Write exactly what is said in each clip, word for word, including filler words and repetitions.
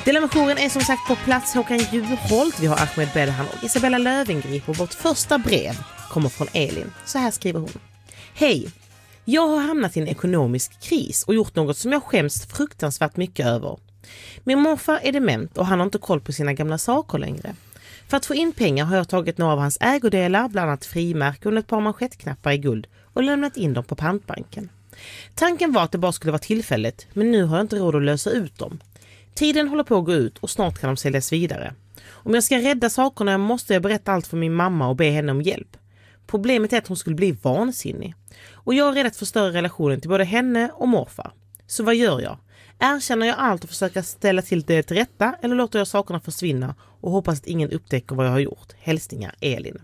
Dilemma-jouren är som sagt på plats. Håkan Juholt, vi har Ahmed Bedhan och Isabella Löwengrip, och vårt första brev kommer från Elin. Så här skriver hon. Hej, jag har hamnat i en ekonomisk kris och gjort något som jag skäms fruktansvärt mycket över. Min morfar är dement och han har inte koll på sina gamla saker längre. För att få in pengar har jag tagit några av hans ägodelar, bland annat frimärken och ett par manschettknappar i guld, och lämnat in dem på pantbanken. Tanken var att det bara skulle vara tillfälligt, men nu har jag inte råd att lösa ut dem. Tiden håller på att gå ut och snart kan de säljas vidare. Om jag ska rädda sakerna måste jag berätta allt för min mamma och be henne om hjälp. Problemet är att hon skulle bli vansinnig. Och jag är rädd att förstöra relationen till både henne och morfar. Så vad gör jag? Erkänner jag allt och försöker ställa till det till rätta, eller låter jag sakerna försvinna och hoppas att ingen upptäcker vad jag har gjort? Hälsningar, Elin.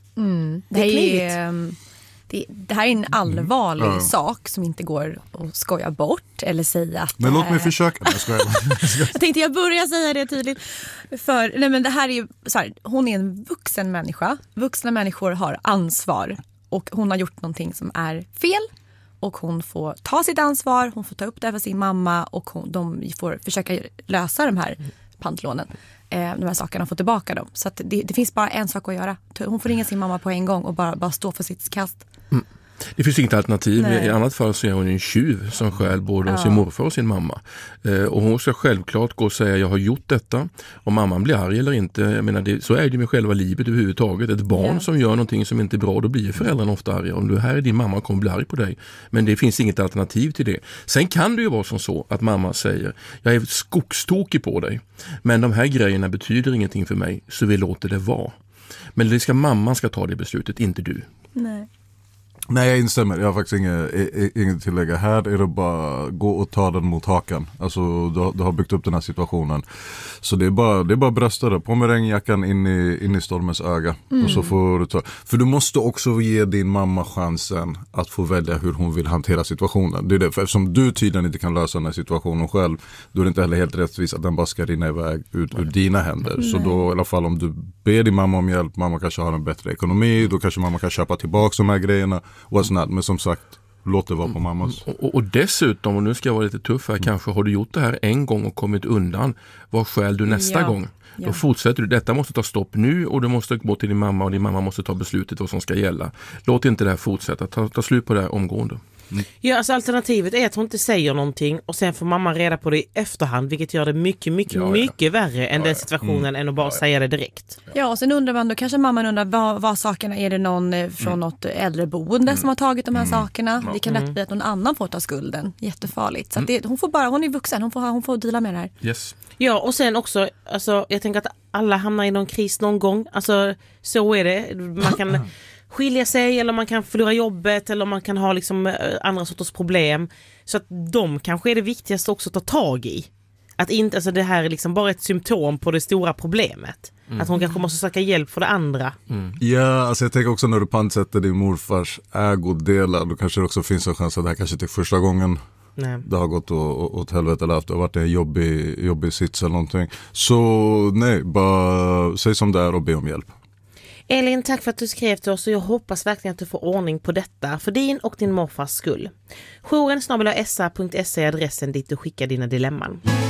Mm, det, det, är, det, det här är en allvarlig mm. sak som inte går att skoja bort eller säga att... Men låt mig försöka. Jag, skojar. jag tänkte jag börjar säga det tydligt. För nej, men det här är ju så här, hon är en vuxen människa. Vuxna människor har ansvar och hon har gjort någonting som är fel. Och hon får ta sitt ansvar, hon får ta upp det för sin mamma och hon, de får försöka lösa de här pantlånen, eh, de här sakerna och få tillbaka dem. Så att det, det finns bara en sak att göra. Hon får ringa sin mamma på en gång och bara, bara stå för sitt kast. Mm. Det finns inget alternativ. Nej. I annat fall så är hon en tjuv som skäl både ja. sin morfar och sin mamma. Eh, och hon ska självklart gå och säga jag har gjort detta. Om mamman blir arg eller inte, jag menar det, så är det med själva livet överhuvudtaget. Ett barn ja. som gör någonting som inte är bra, då blir föräldrarna ofta arga. Om du här är din mamma kommer bli arg på dig. Men det finns inget alternativ till det. Sen kan det ju vara som så att mamma säger jag är skogstokig på dig. Men de här grejerna betyder ingenting för mig, så vi låter det vara. Men det ska mamman ska ta det beslutet, inte du. Nej. Nej, jag instämmer. Jag har faktiskt inget, inget tillägga. Här är det bara gå och ta den mot hakan. Alltså, du, du har byggt upp den här situationen. Så det är bara, det är bara brösta det. På med regnjackan in i, in i stormens öga. Mm. Och så får du ta. För du måste också ge din mamma chansen att få välja hur hon vill hantera situationen. Det är det. För eftersom du tydligen inte kan lösa den här situationen själv, då är det inte heller helt rättvist att den bara ska rinna iväg ut ur dina händer. Nej. Så då i alla fall om du ber din mamma om hjälp, mamma kanske har en bättre ekonomi, då kanske mamma kan köpa tillbaka de här grejerna. Not, men som sagt, låt det vara på mammas. Och, och, och dessutom, och nu ska jag vara lite tuff här, mm. kanske har du gjort det här en gång och kommit undan. Vad skäl du nästa ja. gång? Ja. Då fortsätter du. Detta måste ta stopp nu och du måste gå till din mamma och din mamma måste ta beslutet vad som ska gälla. Låt inte det här fortsätta. Ta, ta slut på det här omgående. Mm. Ja, alltså alternativet är att hon inte säger någonting och sen får mamma reda på det i efterhand, vilket gör det mycket, mycket, ja, ja. mycket värre än ja, den situationen mm. än att bara ja, ja. säga det direkt. Ja, och sen undrar man då, kanske mamman undrar vad, vad sakerna, är det någon från mm. något äldreboende mm. som har tagit de här mm. sakerna? Ja. Det kan lätt bli att någon annan får ta skulden. Jättefarligt. Så att det, hon får bara, hon är vuxen, hon får, hon får dela med det här. Yes. Ja, och sen också, alltså, jag tänker att alla hamnar i någon kris någon gång. Alltså, så är det. Man kan skilja sig eller man kan förlora jobbet eller man kan ha liksom andra sorters problem. Så att de kanske är det viktigaste också att ta tag i. Att inte, alltså det här är liksom bara ett symptom på det stora problemet. Mm. Att hon kanske måste söka hjälp för det andra. Mm. Ja, alltså jag tänker också när du pantsätter din morfars ägodelar, då kanske det också finns en chans att det här kanske till första gången nej. det har gått åt, åt helvete eller att det har varit en jobbig, jobbig sits eller någonting. Så nej, bara säg som det är och be om hjälp. Elin, tack för att du skrev till oss och jag hoppas verkligen att du får ordning på detta för din och din morfars skull. Jouren snabel-a s a punkt se är adressen dit du skickar dina dilemman.